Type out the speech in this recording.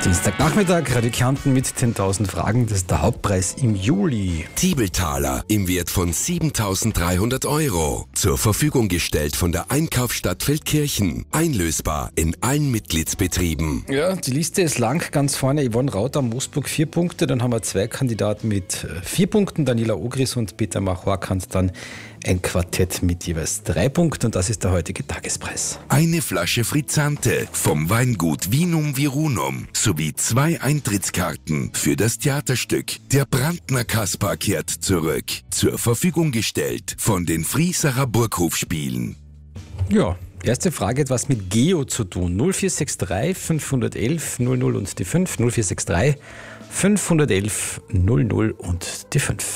Dienstagnachmittag, Radio Kärnten mit 10.000 Fragen. Das ist der Hauptpreis im Juli. Tiebeltaler im Wert von 7.300 Euro. Zur Verfügung gestellt von der Einkaufsstadt Feldkirchen. Einlösbar in allen Mitgliedsbetrieben. Ja, die Liste ist lang. Ganz vorne Yvonne Rauter, Moosburg 4 Punkte. Dann haben wir 2 Kandidaten mit 4 Punkten. Daniela Ogris und Peter Machorkant. Dann ein Quartett mit jeweils 3 Punkten. Und das ist der heutige Tagespreis. Eine Flasche Frizzante vom Weingut Vinum Virunum sowie 2 Eintrittskarten für das Theaterstück Der Brandner Kaspar kehrt zurück. Zur Verfügung gestellt von den Friesacher Burghofspielen. Ja, erste Frage hat was mit Geo zu tun. 0463 511 00 und die 5. 0463 511 00 und die 5.